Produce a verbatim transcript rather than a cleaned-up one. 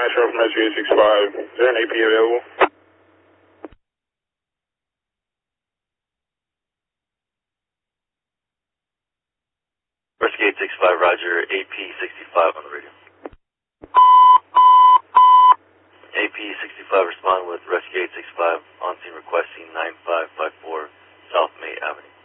Metro from Rescue eight six five. Is there an A P available? Rescue eight six five, roger, A P sixty-five on the radio. A P sixty-five, respond with Rescue eight six five, on scene requesting nine five five four South May Avenue.